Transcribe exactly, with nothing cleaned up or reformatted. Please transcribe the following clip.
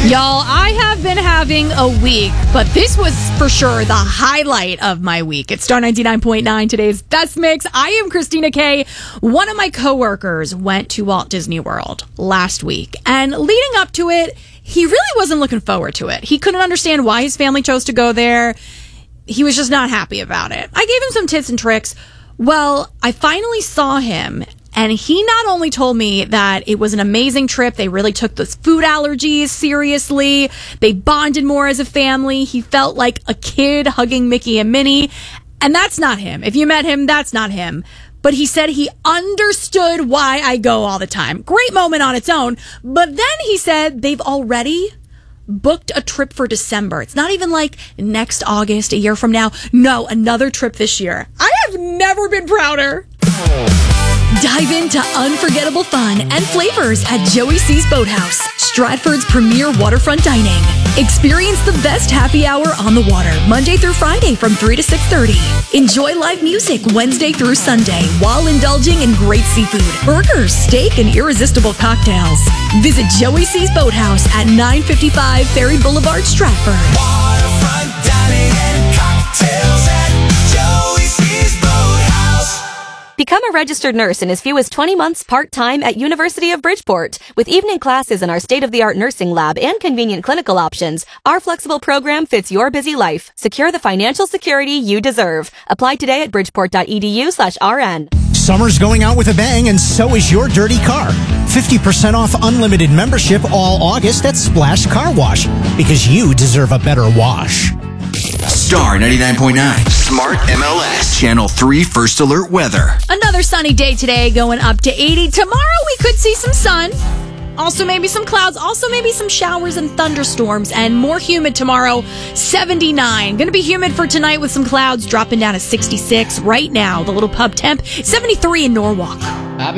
Y'all, I have been having a week, but this was for sure the highlight of my week. It's Star ninety-nine point nine, today's Best Mix. I am Christina Kay. One of my coworkers went to Walt Disney World last week, and leading up to it, he really wasn't looking forward to it. He couldn't understand why his family chose to go there. He was just not happy about it. I gave him some tips and tricks. Well, I finally saw him, and he not only told me that it was an amazing trip, they really took the food allergies seriously, they bonded more as a family, he felt like a kid hugging Mickey and Minnie, and that's not him. If you met him, that's not him. But he said he understood why I go all the time. Great moment on its own, but then he said they've already booked a trip for December. It's not even like next August, a year from now. No, another trip this year. I have never been prouder. Dive into unforgettable fun and flavors at Joey C's Boathouse, Stratford's premier waterfront dining. Experience the best happy hour on the water, Monday through Friday from three to six thirty. Enjoy live music Wednesday through Sunday while indulging in great seafood, burgers, steak, and irresistible cocktails. Visit Joey C's Boathouse at nine fifty-five Ferry Boulevard, Stratford. Waterfront dining and cocktails at Joey C's Boathouse. Become a registered nurse in as few as twenty months part-time at University of Bridgeport. With evening classes in our state-of-the-art nursing lab and convenient clinical options, our flexible program fits your busy life. Secure the financial security you deserve. Apply today at bridgeport.edu slash RN. Summer's going out with a bang, and so is your dirty car. fifty percent off unlimited membership all August at Splash Car Wash, because you deserve a better wash. Star ninety-nine point nine, Smart M L S, Channel three First Alert Weather. Another sunny day today, going up to eighty. Tomorrow we could see some sun. Also maybe some clouds. Also maybe some showers and thunderstorms. And more humid tomorrow, seventy-nine. Going to be humid for tonight with some clouds dropping down to sixty-six. Right now, the little pub temp, seventy-three in Norwalk.